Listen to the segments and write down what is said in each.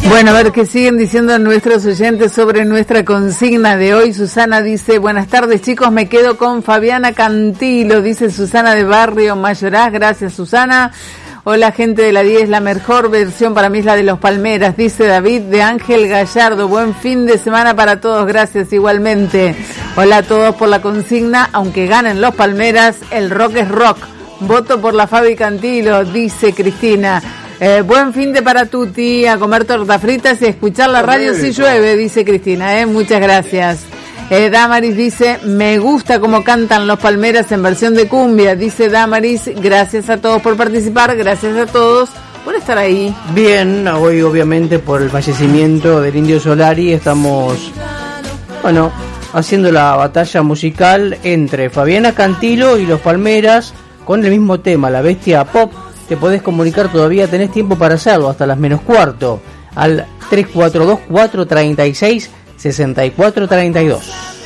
Bueno, a ver qué siguen diciendo nuestros oyentes sobre nuestra consigna de hoy. Susana dice, buenas tardes chicos, me quedo con Fabiana Cantilo, dice Susana de Barrio Mayoraz. Gracias Susana. Hola gente de la 10, la mejor versión para mí es la de los Palmeras, dice David de Ángel Gallardo. Buen fin de semana para todos, gracias igualmente. Hola a todos por la consigna, aunque ganen los Palmeras, el rock es rock. Voto por la Fabi Cantilo, dice Cristina. Buen fin de para Tuti, a comer tortas fritas y a escuchar la radio si llueve, dice Cristina, muchas gracias. Damaris dice, me gusta cómo cantan los Palmeras en versión de cumbia, dice Damaris. Gracias a todos por participar, gracias a todos por estar ahí. Bien, hoy obviamente por el fallecimiento del Indio Solari estamos, haciendo la batalla musical entre Fabiana Cantilo y los Palmeras con el mismo tema, la bestia pop. Te podés comunicar todavía, tenés tiempo para hacerlo, hasta las -15, al 342-436-6432.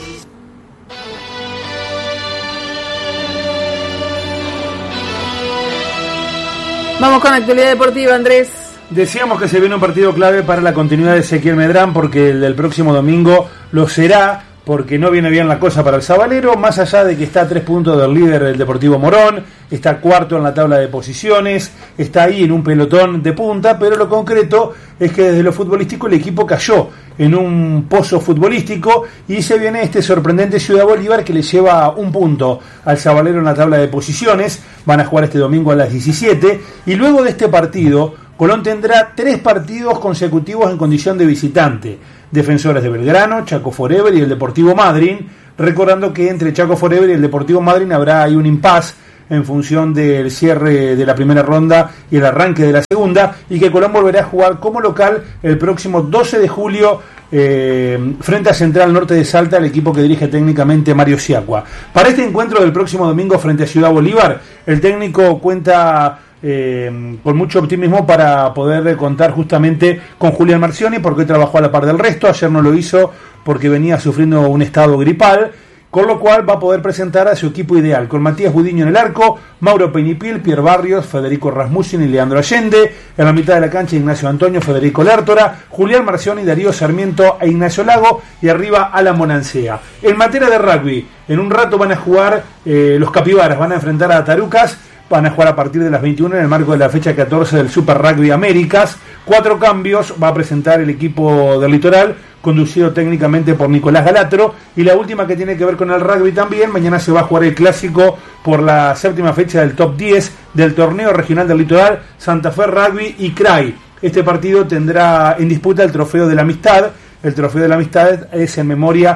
Vamos con actualidad deportiva, Andrés. Decíamos que se viene un partido clave para la continuidad de Ezequiel Medrán, porque el del próximo domingo lo será, porque no viene bien la cosa para el Sabalero, más allá de que está a 3 puntos del líder del Deportivo Morón, está cuarto en la tabla de posiciones, está ahí en un pelotón de punta, pero lo concreto es que desde lo futbolístico el equipo cayó en un pozo futbolístico y se viene este sorprendente Ciudad Bolívar que le lleva 1 punto al Sabalero en la tabla de posiciones. Van a jugar este domingo a las 17 y luego de este partido Colón tendrá 3 partidos consecutivos en condición de visitante. Defensores de Belgrano, Chaco Forever y el Deportivo Madryn, recordando que entre Chaco Forever y el Deportivo Madryn habrá ahí un impasse en función del cierre de la primera ronda y el arranque de la segunda, y que Colón volverá a jugar como local el próximo 12 de julio frente a Central Norte de Salta, el equipo que dirige técnicamente Mario Siacua. Para este encuentro del próximo domingo frente a Ciudad Bolívar, el técnico cuenta con mucho optimismo para poder contar justamente con Julián Marcioni, porque hoy trabajó a la par del resto, ayer no lo hizo porque venía sufriendo un estado gripal, con lo cual va a poder presentar a su equipo ideal, con Matías Budiño en el arco, Mauro Peñipil, Pierre Barrios, Federico Rasmussen y Leandro Allende, en la mitad de la cancha Ignacio Antonio, Federico Lértora, Julián Marcioni, Darío Sarmiento e Ignacio Lago, y arriba Alan Bonancea. En materia de rugby, en un rato van a jugar los Capibaras, van a enfrentar a Tarucas. Van a jugar a partir de las 21 en el marco de la fecha 14 del Super Rugby Américas. 4 cambios va a presentar el equipo del Litoral, conducido técnicamente por Nicolás Galatro. Y la última que tiene que ver con el rugby también, mañana se va a jugar el clásico por la 7ª fecha del top 10 del torneo regional del Litoral, Santa Fe Rugby y CRAI. Este partido tendrá en disputa el trofeo de la amistad. El trofeo de la amistad es en memoria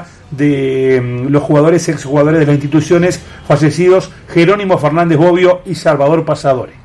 de los jugadores, exjugadores de las instituciones fallecidos Jerónimo Fernández Bobbio y Salvador Pasadore.